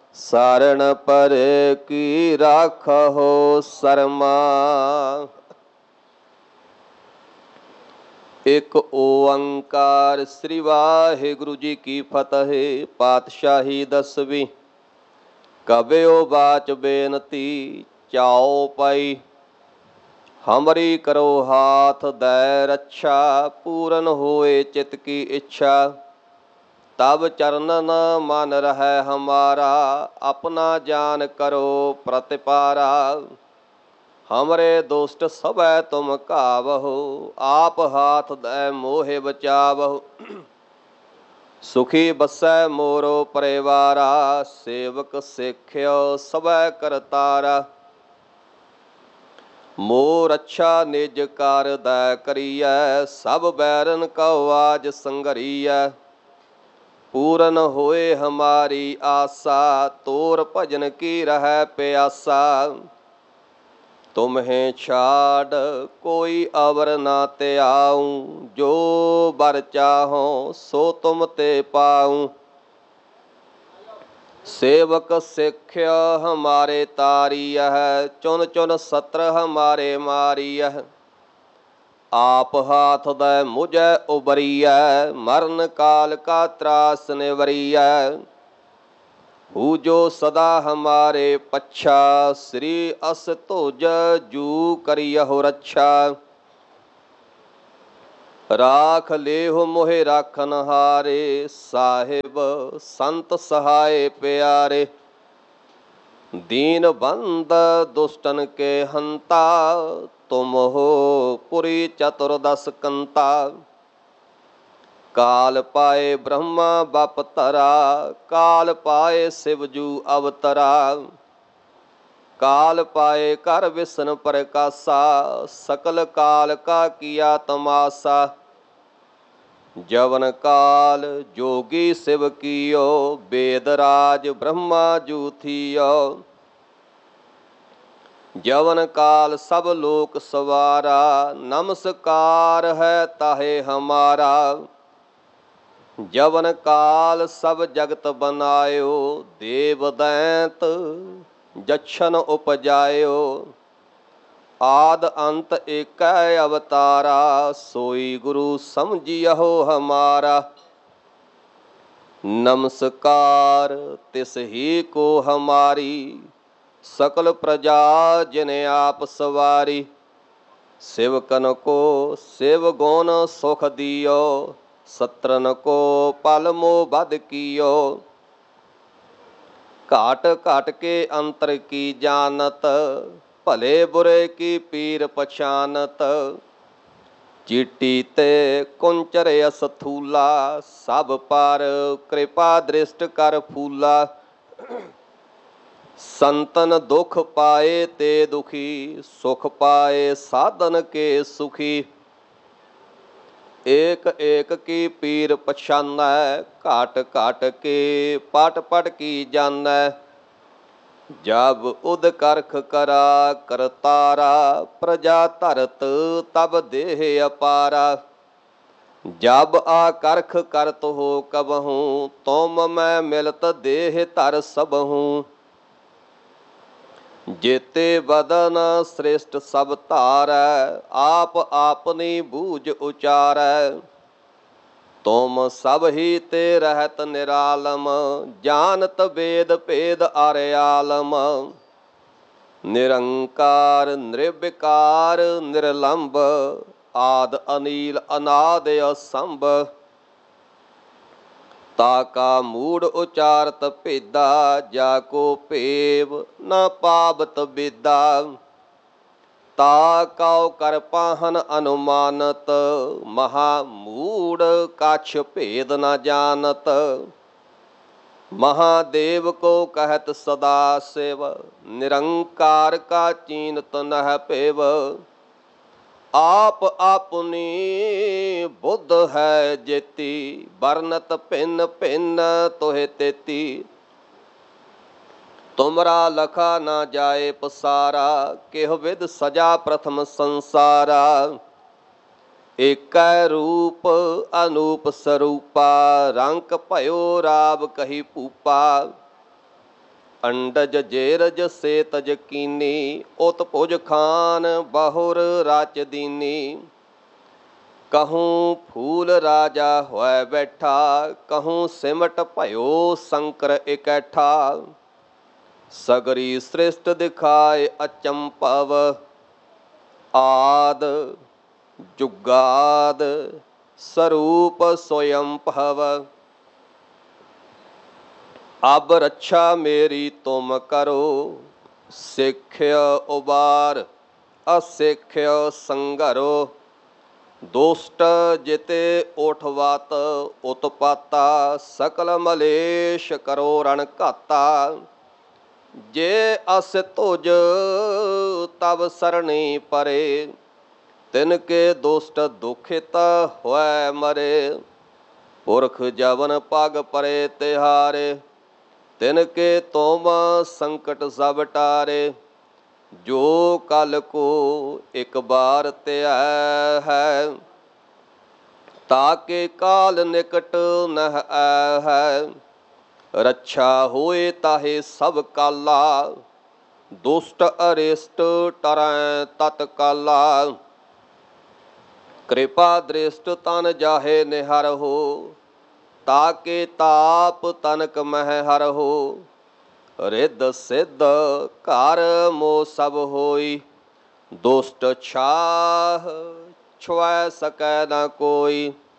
सारण पर की राखहो शर्मा। एक ओंकार श्री वाहिगुरु जी की फतेह। पातशाही दसवीं। कबियो बाच बेनती चाओ पाई। हमरी करो हाथ दै रक्षा, पूरन होए चित की इच्छा। तब चरणन मन रहे हमारा, अपना जान करो प्रतिपारा। हमरे दोस्त सबै तुम कावहो, आप हाथ दै मोहे बचावहो। सुखी बसै मोरो परिवारा, सेवक सिख्यो सबै करतारा। मोर अच्छा निज कार दै करियै, सब बैरन कहो आज संघरियै। पूरन होए हमारी आशा, तोर भजन की रहे प्यासा। तुम्हें छाड़ कोई अवर ना त्याऊं, जो बर चाहो सो तुम ते पाऊं। सेवक सिख्या हमारे तारियह, चुन चुन सत्र हमारे मारियह। आप हाथ दै मुझे उबरियै, मरण काल का त्रास निवरियै। हु जो सदा हमारे पच्छा, श्री अस तुज जू करियहु रक्षा। राख लेहु मोहे राखन हारे, साहिब संत सहाय प्यारे। दीन बंद दुष्टन के हंता, तुम हो पुरी चतुर्दश कंता। काल पाए ब्रह्मा बप तरा, काल पाए शिवजू अवतरा। काल पाए कर विष्णु प्रकाशा, सकल काल का किया तमाशा। जवन काल जोगी शिव कियो, वेद राज ब्रह्मा जू थियो। जवन काल सब लोक सवारा, नमस्कार है ताहे हमारा। जवन काल सब जगत बनायो, देव दैंत जच्छन उपजायो। आद अंत एक अवतारा, सोई गुरु समझियहो हमारा। नमस्कार तिस ही को हमारी, सकल प्रजा जिने आप सवारी। सेवकन को शिव गुण सुख दियो, सत्रन को पल मोह बद कियो। घाट घाट के अंतर की जानत, भले बुरे की पीर पछानत। चीटी ते कुंचर असथूला, सब पर कृपा दृष्ट कर फूला। संतन दुख पाए ते दुखी, सुख पाए साधन के सुखी। एक एक की पीर पछानै, घाट घाट के पट पट की जानै। जब उद करख करा करतारा, प्रजा धरत तब देह अपारा। जब आकरख करत हो कबहूँ, तुम मैं मिलत देह धर सबहूँ। जेते बदन श्रेष्ठ सब धारै, आप आपनी बूझ उचारै। तुम सब ही ते रहत निरालम, जानत वेद भेद अर आलम। निरंकार निर्विकार निर्लंब, आद अनील अनाद असंभ। ताका मूड उचारत भेदा, जाको भेव न पावत बेदा। ताकाओ कर पाहन अनुमानत, महामूड काछ भेद न जानत। महादेव को कहत सदा शिव, निरंकार का चीनत नह पेव। आप अपनी बुद्ध है जेती, बरनत भिन्न भिन्न तोहे तेती। तुमरा लखा ना जाए पसारा, केह विद सजा प्रथम संसारा। एक रूप अनूप स्वरूपा, रंक भयो राव कही पूपा। ਅੰਡਜ ਜੇਰਜ ਸੇ ਤਜ ਕੀਨੀ, ਉਤ ਭੁਜ ਖਾਨ ਬਹੁਰ ਰਾਚ ਦੀਨੀ। कहूँ फूल राजा होए बैठा, कहूँ सिमट भयो शंकर इकैठा। सगरी सृष्ट दिखाए अचंभव, आद जुगाद स्वरूप स्वयं भव। अब रक्षा मेरी तुम करो, सिख्य उबार असिख्य संघरो। दुष्ट जिते उठवात उत्पाता, सकल मलेश करो रण घाता। जे अस तुझ तब सरणी परे, तिनके दुष्ट दुखित होए मरे। पुरख जवन पग परे तिहारे, तिनके तुम संकट सब टारे। जो कल को एक बार त्याय है, ताके काल निकट नह है। रक्षा होए ताहे सब काला, दुष्ट अरिष्ट टरै तत्काला। कृपा दृष्ट तन जाहे निहर हो, ताके ताप तनक मह हर हो। रिद्ध सिद्ध घर मोह सब होई, दुष्ट छाह छुए सकै न कोई।